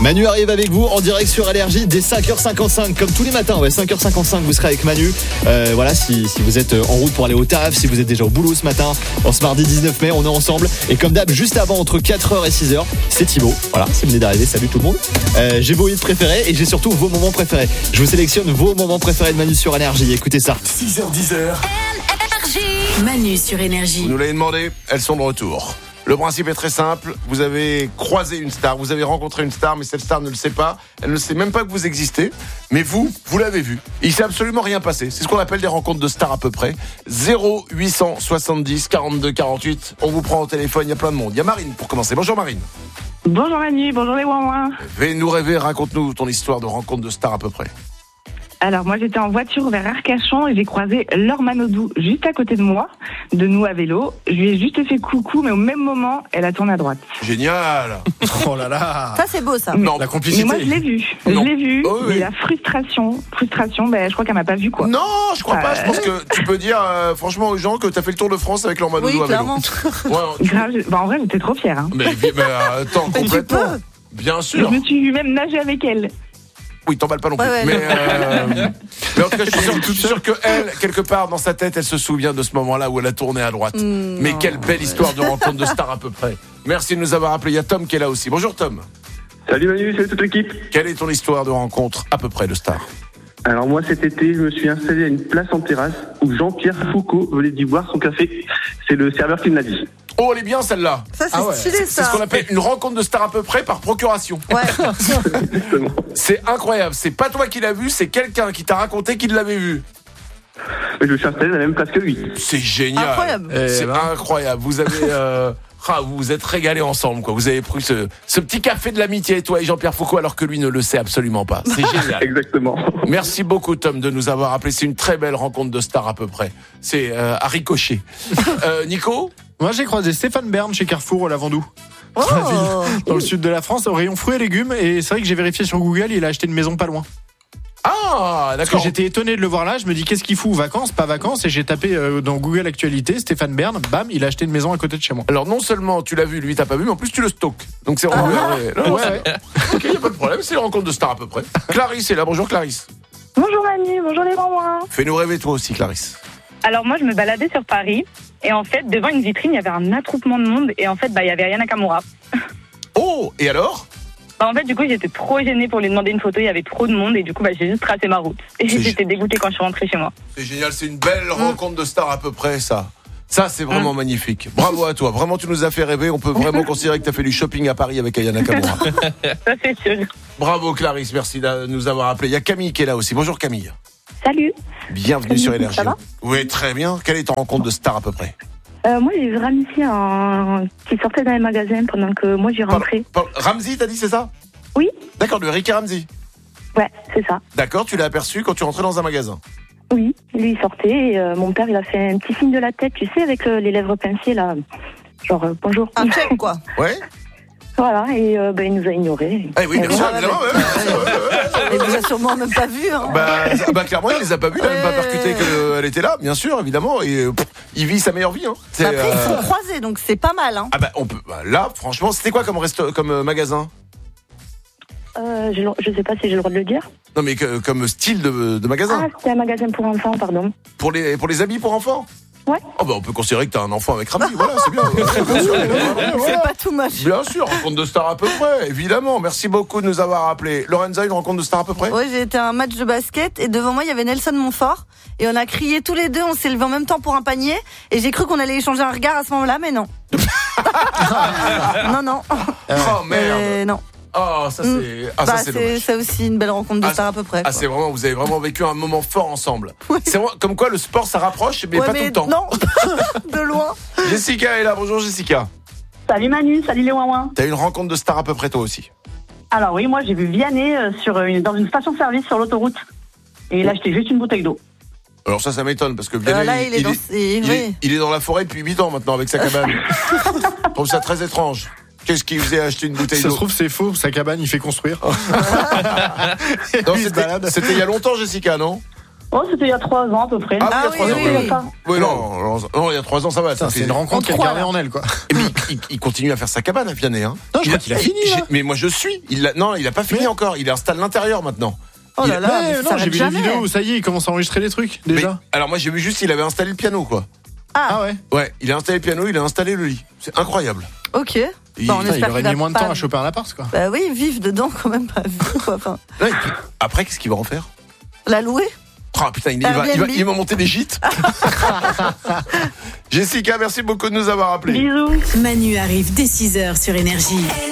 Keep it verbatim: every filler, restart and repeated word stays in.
Manu arrive avec vous en direct sur Énergie dès cinq heures cinquante-cinq, comme tous les matins. Ouais, cinq heures cinquante-cinq, vous serez avec Manu. Euh, voilà, si, si vous êtes en route pour aller au taf, si vous êtes déjà au boulot ce matin, en ce mardi dix-neuf mai, on est ensemble. Et comme d'hab, juste avant, entre quatre heures et six heures, c'est Thibaut. Voilà, c'est venu d'arriver. Salut tout le monde. Euh, j'ai vos hits préférés et j'ai surtout vos moments préférés. Je vous sélectionne vos moments préférés de Manu sur Énergie. Écoutez ça. six heures dix heures. Manu sur Énergie. Vous nous l'avez demandé, elles sont de retour. Le principe est très simple, vous avez croisé une star, vous avez rencontré une star, mais cette star ne le sait pas, elle ne sait même pas que vous existez, mais vous, vous l'avez vue. Il s'est absolument rien passé, c'est ce qu'on appelle des rencontres de stars à peu près. zéro huit cent soixante-dix quarante-deux quarante-huit, on vous prend au téléphone, il y a plein de monde. Il y a Marine pour commencer, bonjour Marine. Bonjour Manu, bonjour les ouin-ouin. Fais-nous rêver, raconte-nous ton histoire de rencontre de stars à peu près. Alors moi j'étais en voiture vers Arcachon et j'ai croisé Laure Manodou juste à côté de moi, de nous à vélo. Je lui ai juste fait coucou, mais au même moment, elle a tourné à droite. Génial. Oh là là. Ça c'est beau ça. Non, La complicité. Mais moi je l'ai vu, Non. je l'ai vu, Oh, oui. mais la frustration, frustration, ben je crois qu'elle m'a pas vu quoi. Non, je crois pas, Euh. je pense que tu peux dire euh, franchement aux gens que t'as fait le tour de France avec leur Manodou Oui, à vélo. clairement. Ouais, Grave, je- bah, en vrai j'étais trop fière. Hein. mais, mais euh, attends, Mais tu complètement. peux. Bien Je sûr. me suis même nager avec elle. Oui, t'emballes pas non plus. Ouais, ouais, mais, non. euh, mais en tout cas, je suis sûr, je suis sûr que elle, quelque part dans sa tête, elle se souvient de ce moment-là où elle a tourné à droite. Mm, mais non. quelle belle histoire de rencontre de star à peu près. Merci de nous avoir appelé. Il y a Tom qui est là aussi. Bonjour Tom. Salut Manu, salut toute l'équipe. Quelle est ton histoire de rencontre à peu près de star? Alors moi cet été, je me suis installé à une place en terrasse où Jean-Pierre Foucault venait d'y boire son café. C'est le serveur qui me l'a dit. Oh, elle est bien celle-là. Ça c'est Ah ouais. stylé C'est ça. ce qu'on appelle une rencontre de star à peu près par procuration. Ouais. Exactement. C'est incroyable. C'est pas toi qui l'as vu, c'est quelqu'un qui t'a raconté qu'il l'avait vu. Je me suis installé à la même place que lui. C'est génial. Incroyable. Eh C'est ben. incroyable. Vous avez, euh, ah, vous vous êtes régalés ensemble, quoi. Vous avez pris ce, ce petit café de l'amitié, toi et Jean-Pierre Foucault, alors que lui ne le sait absolument pas. C'est génial. Exactement. Merci beaucoup, Tom, de nous avoir appelé. C'est une très belle rencontre de stars à peu près. C'est euh, à ricocher. Euh, Nico? Moi j'ai croisé Stéphane Bern chez Carrefour au Lavandou, Oh. dans le sud de la France, au rayon fruits et légumes. Et c'est vrai que j'ai vérifié sur Google, il a acheté une maison pas loin. Ah, Parce que d'accord. j'étais étonné de le voir là, je me dis qu'est-ce qu'il fout, vacances, pas vacances, et j'ai tapé euh, dans Google Actualité Stéphane Bern, bam, il a acheté une maison à côté de chez moi. Alors non seulement tu l'as vu, lui t'as pas vu, mais en plus tu le stockes. Donc c'est vraiment Ah. ouais, non, Ouais, c'est- ouais. Ok, y a pas de problème, c'est une rencontre de stars à peu près. Clarisse est là, bonjour Clarisse. Bonjour Manu, bonjour les ouin-ouin. Fais-nous rêver toi aussi Clarisse. Alors moi je me baladais sur Paris et en fait devant une vitrine il y avait un attroupement de monde et en fait bah il y avait Aya Nakamura. Oh, et alors? Bah, en fait, du coup, j'étais trop gênée pour lui demander une photo. Il y avait trop de monde et du coup, bah, j'ai juste tracé ma route. Et C'est j'étais dégoûtée quand je suis rentrée chez moi. C'est génial, c'est une belle rencontre de stars à peu près ça. Ça c'est vraiment magnifique. Bravo à toi, vraiment tu nous as fait rêver. On peut vraiment considérer que tu as fait du shopping à Paris avec Aya Nakamura. Ça, c'est sûr. Bravo Clarisse, merci de nous avoir appelé. Il y a Camille qui est là aussi. Bonjour Camille. Salut. Bienvenue sur Énergie. Ça va ? Oui, très bien. Quelle est ton rencontre de star à peu près? Euh, moi, j'ai vu Ramsey en... qui sortait dans les magasins pendant que moi, j'y rentrais. Pardon, Ramsey, t'as dit c'est ça? Oui. D'accord, de Rick et Ramsey. Ouais, c'est ça. D'accord, tu l'as aperçu quand tu rentrais dans un magasin. Oui, lui, il sortait et euh, mon père, il a fait un petit signe de la tête, tu sais, avec euh, les lèvres pincées, là. Genre, euh, bonjour. Un check quoi. Ouais. Voilà, et euh, ben, il nous a ignorés. Eh oui, bien Et sûr, voilà. évidemment. ouais, ouais, ouais, ouais. Il vous a sûrement même pas vu hein. Bah, bah clairement, il les a pas vus, il a même pas Ouais. percuté qu'elle était là, bien sûr, évidemment. Et euh, pff, il vit sa meilleure vie. Hein. C'est, Après ils euh, sont croisés donc c'est pas mal hein. Ah bah on peut. Bah, là, franchement, c'était quoi comme resto, comme euh, magasin? Euh, je, je sais pas si j'ai le droit de le dire. Non mais que- comme style de, de magasin. Ah, c'était un magasin pour enfants, pardon. Pour les pour les habits pour enfants. Ouais. Oh bah on peut considérer que t'as un enfant avec Ramsey. Voilà, c'est bien. Bien sûr, voilà, C'est voilà. pas too much. Bien sûr, rencontre de star à peu près, évidemment. Merci beaucoup de nous avoir appelé. Lorenza, une rencontre de star à peu près? Ouais, j'ai été à un match de basket et devant moi il y avait Nelson Montfort et on a crié tous les deux, on s'est levé en même temps pour un panier et j'ai cru qu'on allait échanger un regard à ce moment-là mais non. non non. Oh merde. Euh, non. Oh, ça c'est. Ah, Bah, ça c'est c'est dommage. c'est aussi une belle rencontre de Ah, star à peu près. Ah, quoi. c'est vraiment, vous avez vraiment vécu un moment fort ensemble. Oui. C'est vraiment, comme quoi le sport ça rapproche, mais Ouais, pas tout le temps. Non, de loin. Jessica est là, bonjour Jessica. Salut Manu, salut les ouin-ouin. T'as une rencontre de star à peu près toi aussi. Alors oui, moi j'ai vu Vianney euh, sur une, dans une station-service sur l'autoroute. Et il a acheté juste une bouteille d'eau. Alors ça, ça m'étonne parce que Vianney, Euh, là, il est dans ses- il, oui. est, il est dans la forêt depuis huit ans maintenant avec sa cabane. Je trouve ça très étrange. Qu'est-ce qui vous a acheté une bouteille Ça d'eau? se trouve c'est faux, sa cabane il fait construire. Non, Il se c'était, balade. c'était il y a longtemps Jessica, non? Oh, c'était il y a trois ans à peu près. Ah, Ah oui, il y a oui, trois oui, ans. oui. Ça. Oui, non, non, non, il y a trois ans, ça va. Putain, ça c'est fait- une rencontre qui a On gardé croit, en elle, quoi. Et puis, il, il continue à faire sa cabane à Vianney. Hein. Non, je crois qu'il a fini, j'ai- là. Mais moi, je suis. Il a, non, il a pas fini Mais- encore. Il installe l'intérieur maintenant. Oh là Il- là, mais Mais ça non, s'arrête j'ai vu jamais. les vidéos où ça y est, il commence à enregistrer des trucs, Mais- déjà. alors moi, j'ai vu juste qu'il avait installé le piano, quoi. Ah ouais. Ouais, il a installé le piano, il a installé le lit. C'est incroyable. Ok. Il- Bon, on Putain, il espère aurait qu'il mis va moins de pas- temps à choper un appart, quoi. Bah oui, vivre dedans quand même, pas vivre quoi. Enfin, Là, et puis, après, qu'est-ce qu'il va en faire? la louer. Oh putain, il, il va, il, va, Airbnb. il va monter des gîtes. Jessica, merci beaucoup de nous avoir appelés. Bisous. Manu arrive dès six heures sur Énergie.